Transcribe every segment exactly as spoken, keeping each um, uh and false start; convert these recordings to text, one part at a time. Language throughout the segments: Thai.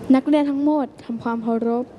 นักเรียนทั้งหมดทำความเคารพ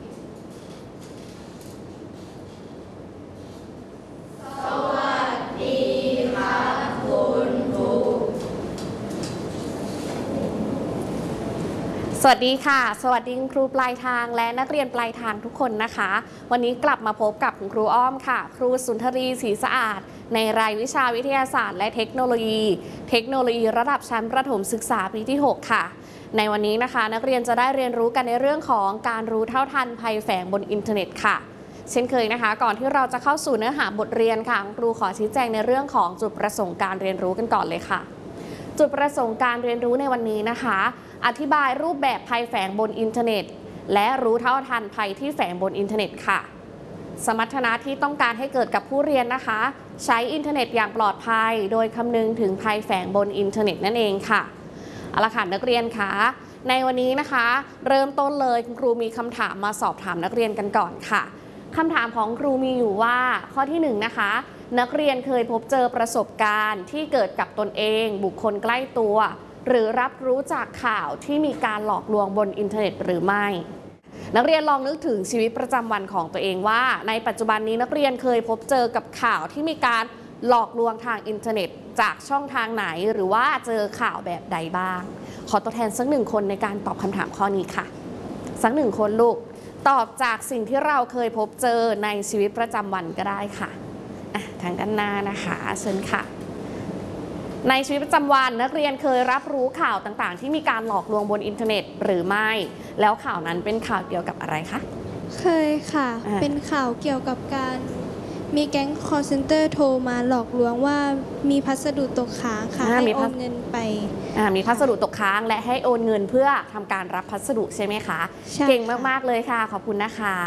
สวัสดีค่ะสวัสดีคุณครูปลายทางและนักเรียนปลายทางทุกคนนะคะวันนี้กลับมาพบกับคุณครูอ้อมค่ะครูสุนทรีศรีสะอาดในรายวิชาวิทยาศาสตร์และเทคโนโลยีเทคโนโลยีระดับชั้นประถมศึกษาปีที่หกค่ะในวันนี้นะคะนักเรียนจะได้เรียนรู้กันในเรื่องของการรู้เท่าทันภัยแฝงบนอินเทอร์เน็ตค่ะเช่นเคยนะคะก่อนที่เราจะเข้าสู่เนื้อหาบทเรียนค่ะครูขอชี้แจงในเรื่องของจุดประสงค์การเรียนรู้กันก่อนเลยค่ะจุดประสงค์การเรียนรู้ในวันนี้นะคะอธิบายรูปแบบภัยแฝงบนอินเทอร์เน็ตและรู้เท่าทันภัยที่แฝงบนอินเทอร์เน็ตค่ะสมรรถนะที่ต้องการให้เกิดกับผู้เรียนนะคะใช้อินเทอร์เน็ตอย่างปลอดภัยโดยคำนึงถึงภัยแฝงบนอินเทอร์เน็ตนั่นเองค่ะเอาละค่ะนักเรียนคะในวันนี้นะคะเริ่มต้นเลยคุณครูมีคำถามมาสอบถามนักเรียนกันก่อนค่ะคำถามของครูมีอยู่ว่าข้อที่หนึ่งนะคะนักเรียนเคยพบเจอประสบการณ์ที่เกิดกับตนเองบุคคลใกล้ตัวหรือรับรู้จากข่าวที่มีการหลอกลวงบนอินเทอร์เน็ตหรือไม่นักเรียนลองนึกถึงชีวิตประจำวันของตัวเองว่าในปัจจุบันนี้นักเรียนเคยพบเจอกับข่าวที่มีการหลอกลวงทางอินเทอร์เน็ตจากช่องทางไหนหรือว่าเจอข่าวแบบใดบ้างขอตัวแทนสักหนึ่งคนในการตอบคำถามข้อนี้ค่ะสักหนึ่งคนลูกตอบจากสิ่งที่เราเคยพบเจอในชีวิตประจำวันก็ได้ค่ะทางด้านหน้านะคะเชิญค่ะในชีวิตประจำวันนักเรียนเคยรับรู้ข่าวต่างๆที่มีการหลอกลวงบนอินเทอร์เน็ตหรือไม่แล้วข่าวนั้นเป็นข่าวเกี่ยวกับอะไรคะเคยค่ะเป็นข่าวเกี่ยวกับการมีแก๊ง call center โทรมาหลอกลวงว่ามีพัสดุตกค้างค่ะให้โอนเงินไปมีพัสดุตกค้างและให้โอนเงินเพื่อทำการรับพัสดุใช่ไหมคะเก่งมากๆเลยค่ะขอบคุณนะคะ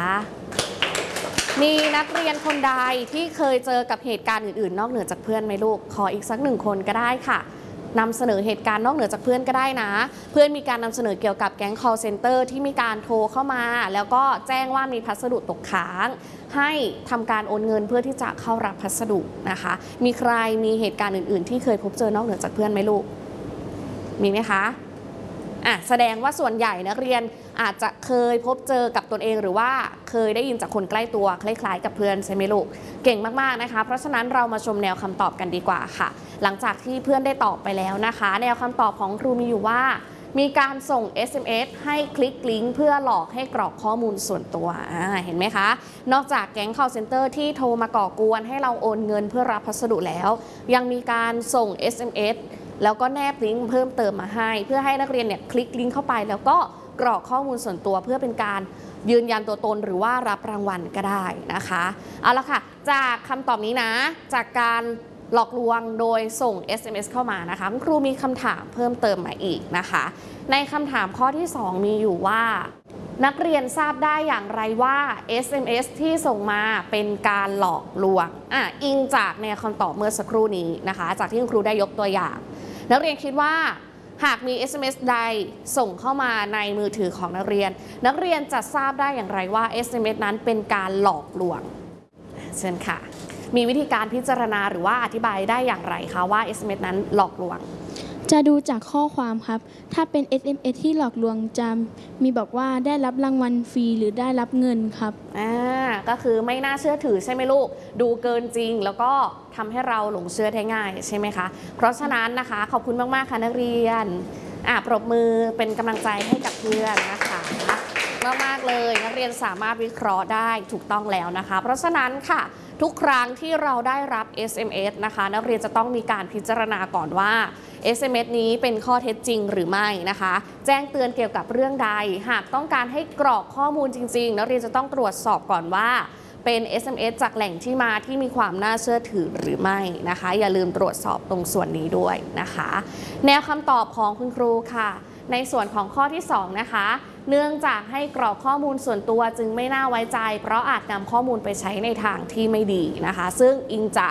มีนักเรียนคนใดที่เคยเจอกับเหตุการณ์อื่นๆนอกเหนือจากเพื่อนไหมลูกขออีกสักหนึ่งคนก็ได้ค่ะนำเสนอเหตุการณ์นอกเหนือจากเพื่อนก็ได้นะเพื่อนมีการนำเสนอเกี่ยวกับแก๊ง call center ที่มีการโทรเข้ามาแล้วก็แจ้งว่ามีพัสดุตกค้างให้ทำการโอนเงินเพื่อที่จะเข้ารับพัสดุนะคะมีใครมีเหตุการณ์อื่นๆที่เคยพบเจอนอกเหนือจากเพื่อนไหมลูกมีไหมคะอ่ะแสดงว่าส่วนใหญ่นักเรียนอาจจะเคยพบเจอกับตนเองหรือว่าเคยได้ยินจากคนใกล้ตัวคล้ายๆกับเพื่อนใช่ไหมลูกเก่งมากๆนะคะเพราะฉะนั้นเรามาชมแนวคำตอบกันดีกว่าค่ะหลังจากที่เพื่อนได้ตอบไปแล้วนะคะแนวคำตอบของครูมีอยู่ว่ามีการส่ง เอส เอ็ม เอส ให้คลิกลิงก์เพื่อหลอกให้กรอกข้อมูลส่วนตัวเห็นไหมคะนอกจากแก๊ง call center ที่โทรมาก่อกวนให้เราโอนเงินเพื่อรับพัสดุแล้วยังมีการส่ง เอส เอ็ม เอส แล้วก็แนบลิงก์เพิ่มเติมมาให้เพื่อให้นักเรียนเนี่ยคลิกลิงก์เข้าไปแล้วก็กรอกข้อมูลส่วนตัวเพื่อเป็นการยืนยันตัวตนหรือว่ารับรางวัลก็ได้นะคะเอาละค่ะจากคำตอบนี้นะจากการหลอกลวงโดยส่ง เอส เอ็ม เอส เข้ามานะคะครูมีคำถามเพิ่มเติมมาอีกนะคะในคำถามข้อที่สองมีอยู่ว่านักเรียนทราบได้อย่างไรว่า เอส เอ็ม เอส ที่ส่งมาเป็นการหลอกลวงอ่ะอิงจากในคำตอบเมื่อสักครู่นี้นะคะจากที่คุณครูได้ยกตัวอย่างนักเรียนคิดว่าหากมี เอส เอ็ม เอส ใดส่งเข้ามาในมือถือของนักเรียนนักเรียนจะทราบได้อย่างไรว่า เอส เอ็ม เอส นั้นเป็นการหลอกลวงเชิญค่ะมีวิธีการพิจารณาหรือว่าอธิบายได้อย่างไรคะว่า เอส เอ็ม เอส นั้นหลอกลวงจะดูจากข้อความครับถ้าเป็น เอส เอ็ม เอส ที่หลอกลวงจะมีบอกว่าได้รับรางวัลฟรีหรือได้รับเงินครับอ่าก็คือไม่น่าเชื่อถือใช่ไหมลูกดูเกินจริงแล้วก็ทำให้เราหลงเชื่อได้ง่ายใช่ไหมคะเพราะฉะนั้นนะคะขอบคุณมากๆค่ะนักเรียนอ่าปรบมือเป็นกำลังใจให้กับเพื่อนนะคะมากๆเลยนักเรียนสามารถวิเคราะห์ได้ถูกต้องแล้วนะคะเพราะฉะนั้นค่ะทุกครั้งที่เราได้รับ เอส เอ็ม เอส นะคะนักเรียนจะต้องมีการพิจารณาก่อนว่า เอส เอ็ม เอส นี้เป็นข้อเท็จจริงหรือไม่นะคะแจ้งเตือนเกี่ยวกับเรื่องใดหากต้องการให้กรอกข้อมูลจริงๆนักเรียนจะต้องตรวจสอบก่อนว่าเป็น เอส เอ็ม เอส จากแหล่งที่มาที่มีความน่าเชื่อถือหรือไม่นะคะอย่าลืมตรวจสอบตรงส่วนนี้ด้วยนะคะแนวคำตอบของคุณครูค่ะในส่วนของข้อที่สองนะคะเนื่องจากให้กรอกข้อมูลส่วนตัวจึงไม่น่าไว้ใจเพราะอาจนำข้อมูลไปใช้ในทางที่ไม่ดีนะคะซึ่งอิงจาก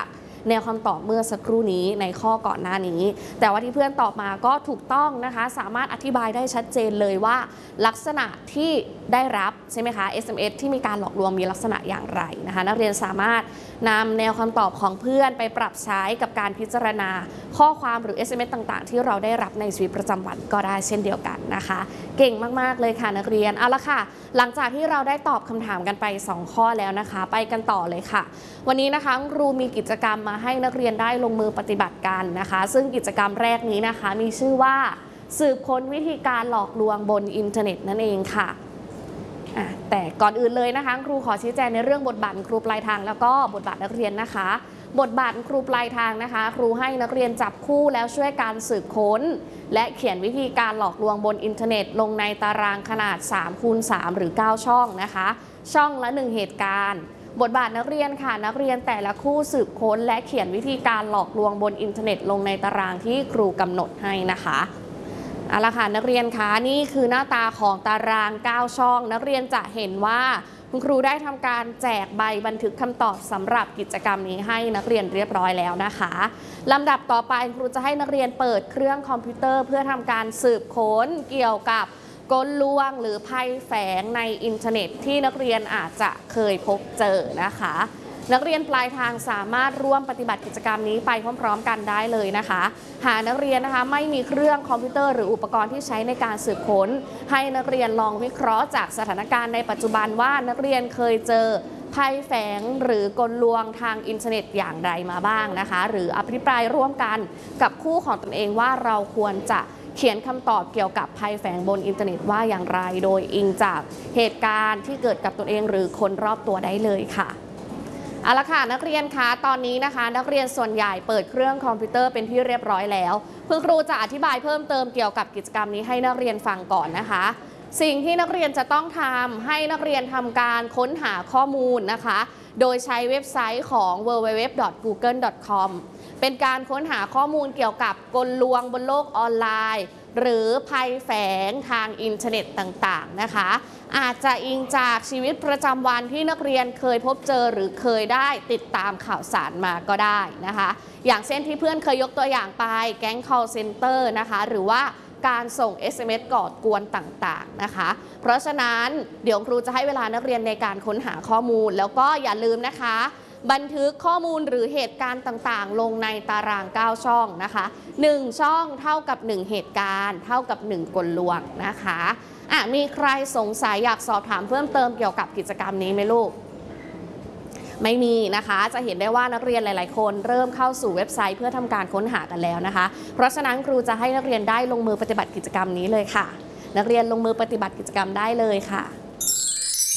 แนวคำตอบเมื่อสักครู่นี้ในข้อก่อนหน้านี้แต่ว่าที่เพื่อนตอบมาก็ถูกต้องนะคะสามารถอธิบายได้ชัดเจนเลยว่าลักษณะที่ได้รับใช่ไหมคะ เอส เอ็ม เอส ที่มีการหลอกลวงมีลักษณะอย่างไรนะคะนักเรียนสามารถนำแนวคำตอบของเพื่อนไปปรับใช้กับการพิจารณาข้อความหรือ เอส เอ็ม เอส ต่างๆที่เราได้รับในชีวิตประจำวันก็ได้เช่นเดียวกันนะคะเก่งมากๆเลยค่ะนักเรียนเอาละค่ะหลังจากที่เราได้ตอบคำถามกันไปสองข้อแล้วนะคะไปกันต่อเลยค่ะวันนี้นะคะครูมีกิจกรรมมาให้นักเรียนได้ลงมือปฏิบัติกันนะคะซึ่งกิจกรรมแรกนี้นะคะมีชื่อว่าสืบค้นวิธีการหลอกลวงบนอินเทอร์เน็ตนั่นเองค่ะแต่ก่อนอื่นเลยนะคะครูขอชี้แจงในเรื่องบทบาทครูปลายทางแล้วก็บทบาทนักเรียนนะคะบทบาทครูปลายทางนะคะครูให้นักเรียนจับคู่แล้วช่วยการสืบค้นและเขียนวิธีการหลอกลวงบนอินเทอร์เน็ตลงในตารางขนาด สามคูณสาม หรือ เก้า ช่องนะคะช่องละหนึ่งเหตุการณ์บทบาทนักเรียนค่ะนักเรียนแต่ละคู่สืบค้นและเขียนวิธีการหลอกลวงบนอินเทอร์เน็ตลงในตารางที่ครูกำหนดให้นะคะเอาละค่ะนักเรียนคะนี่คือหน้าตาของตารางเก้าช่องนักเรียนจะเห็นว่าคุณครูได้ทำการแจกใบบันทึกคำตอบสำหรับกิจกรรมนี้ให้นักเรียนเรียบร้อยแล้วนะคะลำดับต่อไปครูจะให้นักเรียนเปิดเครื่องคอมพิวเตอร์เพื่อทำการสืบค้นเกี่ยวกับกลลวงหรือภัยแฝงในอินเทอร์เน็ตที่นักเรียนอาจจะเคยพบเจอนะคะนักเรียนปลายทางสามารถร่วมปฏิบัติกิจกรรมนี้ไปพร้อมๆกันได้เลยนะคะหากนักเรียนนะคะไม่มีเครื่องคอมพิวเตอร์หรืออุปกรณ์ที่ใช้ในการสืบค้นให้นักเรียนลองวิเคราะห์จากสถานการณ์ในปัจจุบันว่านักเรียนเคยเจอภัยแฝงหรือกลลวงทางอินเทอร์เน็ตอย่างไรมาบ้างนะคะหรืออภิปรายร่วมกันกับคู่ของตนเองว่าเราควรจะเขียนคำตอบเกี่ยวกับภัยแฝงบนอินเทอร์เน็ตว่าอย่างไรโดยอิงจากเหตุการณ์ที่เกิดกับตนเองหรือคนรอบตัวได้เลยค่ะเอาละค่ะนักเรียนคะตอนนี้นะคะนักเรียนส่วนใหญ่เปิดเครื่องคอมพิวเตอร์เป็นที่เรียบร้อยแล้วคุณครูจะอธิบายเพิ่มเติมเกี่ยวกับกิจกรรมนี้ให้นักเรียนฟังก่อนนะคะสิ่งที่นักเรียนจะต้องทำให้นักเรียนทำการค้นหาข้อมูลนะคะโดยใช้เว็บไซต์ของ ดับเบิลยู ดับเบิลยู ดับเบิลยู ดอท กูเกิล ดอท คอม เป็นการค้นหาข้อมูลเกี่ยวกับกลลวงบนโลกออนไลน์หรือภัยแฝงทางอินเทอร์เน็ตต่างๆนะคะอาจจะอิงจากชีวิตประจำวันที่นักเรียนเคยพบเจอหรือเคยได้ติดตามข่าวสารมาก็ได้นะคะอย่างเช่นที่เพื่อนเคยยกตัวอย่างไปแก๊ง call center นะคะหรือว่าการส่ง เอส เอ็ม เอส ก่อกวนต่างๆนะคะเพราะฉะนั้นเดี๋ยวครูจะให้เวลานักเรียนในการค้นหาข้อมูลแล้วก็อย่าลืมนะคะบันทึกข้อมูลหรือเหตุการณ์ต่างๆลงในตารางเก้าช่องนะคะหนึ่งช่องเท่ากับหนึ่งเหตุการณ์เท่ากับหนึ่งกลลวงนะคะอ่ะมีใครสงสัยอยากสอบถามเพิ่มเติมเกี่ยวกับกิจกรรมนี้ไหมลูกไม่มีนะคะจะเห็นได้ว่านักเรียนหลายๆคนเริ่มเข้าสู่เว็บไซต์เพื่อทำการค้นหากันแล้วนะคะเพราะฉะนั้นครูจะให้นักเรียนได้ลงมือปฏิบัติกิจกรรมนี้เลยค่ะนักเรียนลงมือปฏิบัติกิจกรรมได้เลยค่ะ